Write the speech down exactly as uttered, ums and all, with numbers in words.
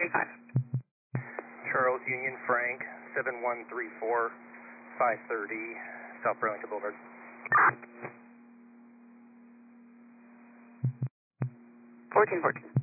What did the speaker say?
five. Charles Union Frank, seven one three four, five thirty, South Burlington Boulevard. fourteen fourteen.